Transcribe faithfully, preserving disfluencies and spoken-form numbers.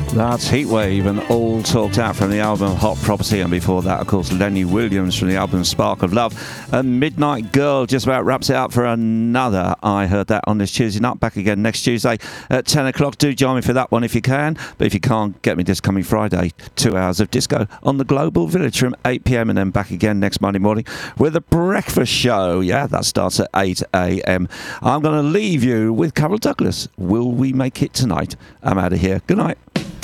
That's Heatwave and All Talked Out from the album Hot Property, and before that, of course, Lenny Williams from the album Spark of Love. And Midnight Girl just about wraps it up for another I Heard That on this Tuesday night. Back again next Tuesday at ten o'clock. Do join me for that one if you can, but if you can't, get me this coming Friday, two hours of disco on the Global Village from eight p m, and then back again next Monday morning with a breakfast show. Yeah, that starts at eight a m. I'm going to leave you with Carol Douglas. Will we make it tonight? I'm out of here. Good night.